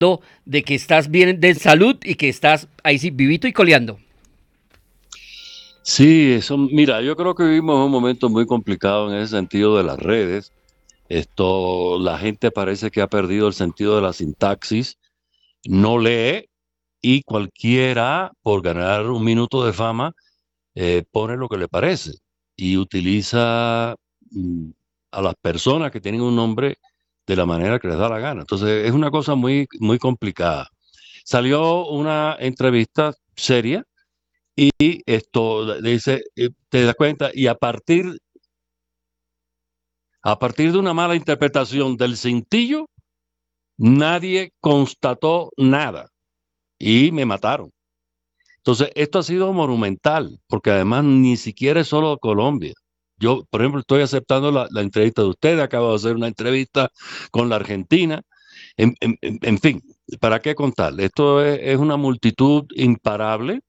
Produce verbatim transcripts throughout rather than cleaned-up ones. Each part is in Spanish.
de que estás bien de salud y que estás ahí sí vivito y coleando. Sí, eso, mira, yo creo que vivimos un momento muy complicado en ese sentido de las redes. Esto, la gente parece que ha perdido el sentido de la sintaxis, no lee y cualquiera, por ganar un minuto de fama, eh, pone lo que le parece y utiliza mm, a las personas que tienen un nombre de la manera que les da la gana. Entonces, es una cosa muy, muy complicada. Salió una entrevista seria y esto le dice, eh, te das cuenta, y a partir, a partir de una mala interpretación del cintillo, nadie constató nada y me mataron. Entonces, esto ha sido monumental, porque además ni siquiera es solo Colombia. Yo, por ejemplo, estoy aceptando la, la entrevista de ustedes, acabo de hacer una entrevista con la Argentina. En, en- en- en fin, ¿para qué contar? Esto es, es una multitud imparable.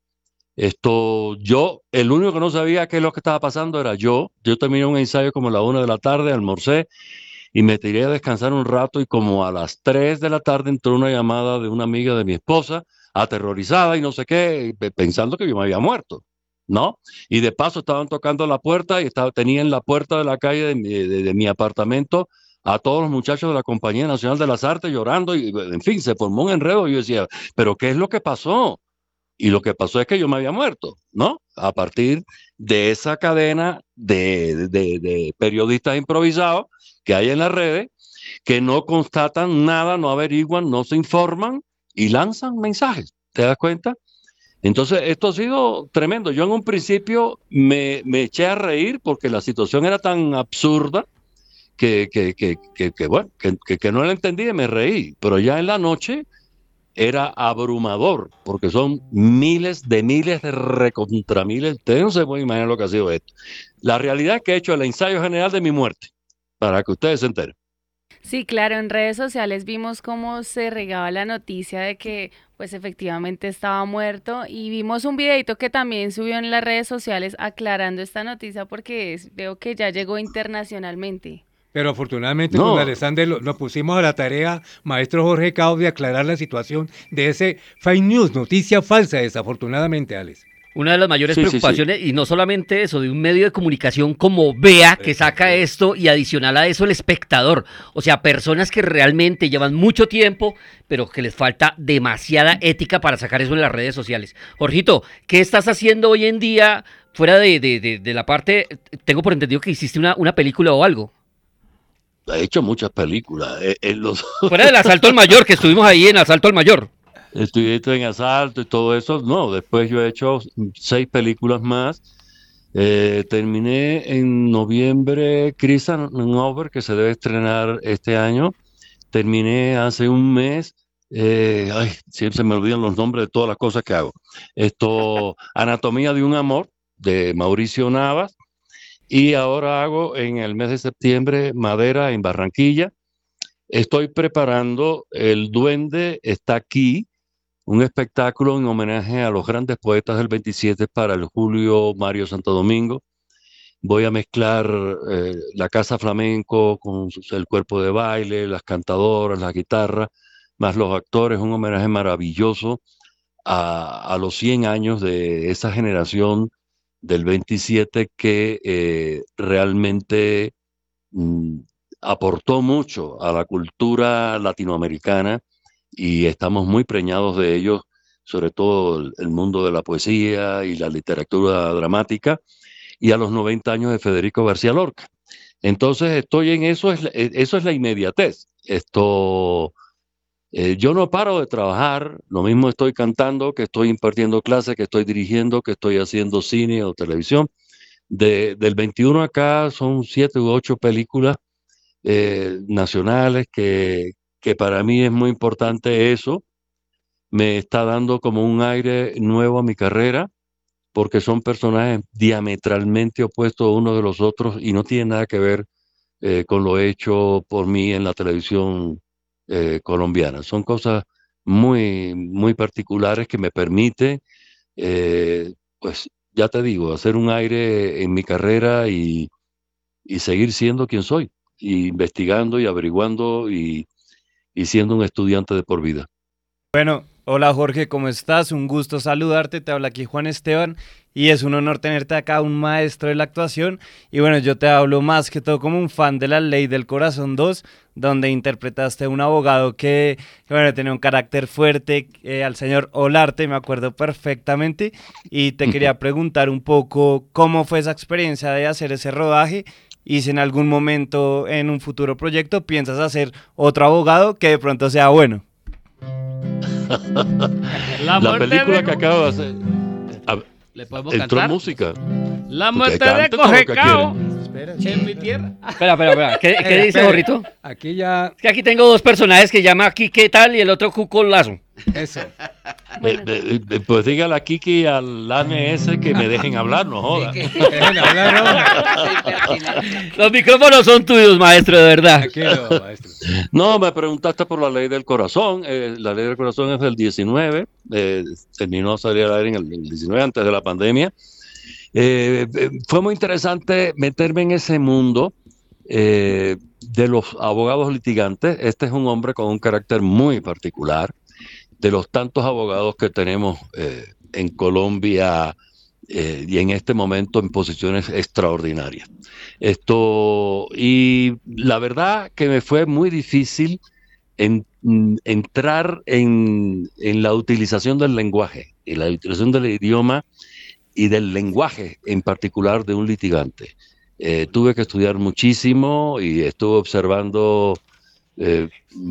Esto, yo, el único que no sabía qué es lo que estaba pasando era yo. Yo terminé un ensayo como a la una de la tarde, almorcé y me tiré a descansar un rato y como a las tres de la tarde entró una llamada de una amiga de mi esposa, aterrorizada y no sé qué, pe- pensando que yo me había muerto, ¿no? Y de paso estaban tocando la puerta y estaba, tenía en la puerta de la calle de mi, de, de mi apartamento a todos los muchachos de la Compañía Nacional de las Artes llorando y, en fin, se formó un enredo y yo decía, ¿pero qué es lo que pasó? Y lo que pasó es que yo me había muerto, ¿no? A partir de esa cadena de, de, de periodistas improvisados que hay en las redes, que no constatan nada, no averiguan, no se informan y lanzan mensajes. ¿Te das cuenta? Entonces, esto ha sido tremendo. Yo en un principio me, me eché a reír porque la situación era tan absurda que, que, que, que, que, bueno, que, que, que no la entendí y me reí. Pero ya en la noche era abrumador, porque son miles de miles de recontra miles. Ustedes no se pueden imaginar lo que ha sido esto. La realidad es que he hecho el ensayo general de mi muerte, para que ustedes se enteren. Sí, claro, en redes sociales vimos cómo se regaba la noticia de que pues efectivamente estaba muerto y vimos un videito que también subió en las redes sociales aclarando esta noticia porque es- veo que ya llegó internacionalmente. Pero afortunadamente con No, Alexander lo- nos pusimos a la tarea, maestro Jorge Cao, de aclarar la situación de ese fake news, noticia falsa, desafortunadamente, Alex. Una de las mayores sí, sí, sí. preocupaciones, y no solamente eso, de un medio de comunicación como Vea, que saca Exacto. esto, y adicional a eso el espectador. O sea, personas que realmente llevan mucho tiempo, pero que les falta demasiada ética para sacar eso en las redes sociales. Jorgito, ¿qué estás haciendo hoy en día fuera de, de, de, de la parte? Tengo por entendido que hiciste una, una película o algo. He hecho muchas películas. Eh, eh, los Fuera del Asalto al Mayor, que estuvimos ahí en Asalto al Mayor. Estuviste en Asalto y todo eso. No, después yo he hecho seis películas más. Eh, terminé en noviembre Chris and Over, que se debe estrenar este año. Terminé hace un mes. Eh, ay, siempre se me olvidan los nombres de todas las cosas que hago. Esto, Anatomía de un Amor, de Mauricio Navas. Y ahora hago en el mes de septiembre Madera en Barranquilla. Estoy preparando El Duende está aquí, un espectáculo en homenaje a los grandes poetas del veintisiete para el Julio Mario Santo Domingo. Voy a mezclar eh, la casa flamenco con sus- el cuerpo de baile, las cantadoras, la guitarra, más los actores, un homenaje maravilloso a, a los cien años de esa generación del veintisiete que eh, realmente mm, aportó mucho a la cultura latinoamericana y estamos muy preñados de ellos, sobre todo el, el mundo de la poesía y la literatura dramática, y a los noventa años de Federico García Lorca. Entonces estoy en eso, es, la- e- eso es la inmediatez. Esto, eh, yo no paro de trabajar, lo mismo estoy cantando, que estoy impartiendo clases, que estoy dirigiendo, que estoy haciendo cine o televisión. De, del veintiuno acá son siete u ocho películas eh, nacionales que, que para mí es muy importante eso. Me está dando como un aire nuevo a mi carrera porque son personajes diametralmente opuestos unos de los otros y no tienen nada que ver eh, con lo hecho por mí en la televisión eh, colombiana. Son cosas muy, muy particulares que me permite, eh, pues ya te digo, hacer un aire en mi carrera y, y seguir siendo quien soy, y investigando y averiguando y, y siendo un estudiante de por vida. Bueno, hola Jorge, ¿cómo estás? Un gusto saludarte, te habla aquí Juan Esteban y es un honor tenerte acá, un maestro de la actuación. Y bueno, yo te hablo más que todo como un fan de La Ley del Corazón dos, donde interpretaste a un abogado que, que bueno, tenía un carácter fuerte, eh, al señor Olarte, me acuerdo perfectamente, y te quería preguntar un poco cómo fue esa experiencia de hacer ese rodaje y si en algún momento en un futuro proyecto piensas hacer otro abogado que de pronto sea bueno. La, la película que acabo de hacer. A, ¿Le podemos entró cantar? música. La muerte de Cogecao en mi tierra. Espera, espera, espera. ¿Qué, qué dice, espere. Jorrito? Aquí ya... Es que aquí tengo dos personajes que llama aquí qué tal y el otro Cuco Lazo. Eso. Eh, eh, eh, pues dígale a Kiki y al A N S que me dejen hablar, no joda. Dejen hablar, Los micrófonos son tuyos, maestro, de verdad. Aquí no, maestro. No, me preguntaste por La Ley del Corazón. Eh, la Ley del Corazón es del diecinueve. Eh, terminó de salir al aire en el diecinueve, antes de la pandemia. Eh, eh, fue muy interesante meterme en ese mundo eh, de los abogados litigantes. Este es un hombre con un carácter muy particular. De los tantos abogados que tenemos eh, en Colombia eh, y en este momento en posiciones extraordinarias. Esto, y la verdad que me fue muy difícil en, en, entrar en, en la utilización del lenguaje y la utilización del idioma y del lenguaje en particular de un litigante. Eh, tuve que estudiar muchísimo y estuve observando eh,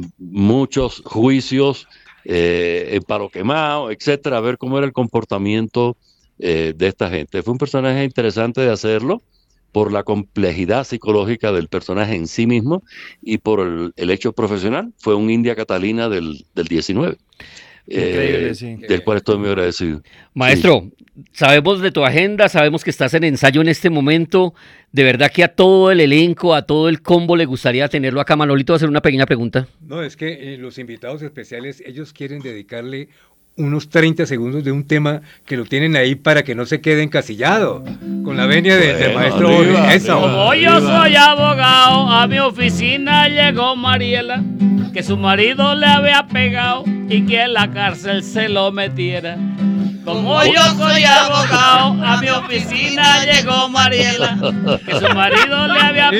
muchos juicios eh, en Palo Quemado, etcétera, a ver cómo era el comportamiento eh, de esta gente. Fue un personaje interesante de hacerlo por la complejidad psicológica del personaje en sí mismo y por el, el hecho profesional. Fue un India Catalina del, del diecinueve. Increíble, eh, sí. Del cual estoy muy agradecido. Maestro, sí. Sabemos de tu agenda, sabemos que estás en ensayo en este momento. De verdad que a todo el elenco, a todo el combo le gustaría tenerlo acá. Manolito, va a hacer una pequeña pregunta. No, es que eh, los invitados especiales, ellos quieren dedicarle unos treinta segundos de un tema que lo tienen ahí para que no se quede encasillado. Con la venia de, del Bueno, maestro arriba, Jorge. Eso. arriba. Como yo soy abogado, a mi oficina llegó Mariela, que su marido le había pegado y que en la cárcel se lo metiera. Como yo soy abogado, a mi oficina llegó Mariela, que su marido le había